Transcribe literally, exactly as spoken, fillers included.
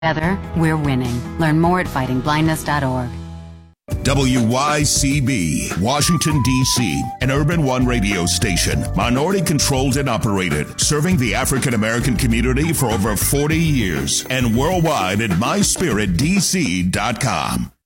Together, we're winning. Learn more at fighting blindness dot org. W Y C B, Washington, D C, an Urban One radio station, minority-controlled and operated, serving the African-American community for over forty years, and worldwide at my spirit d c dot com.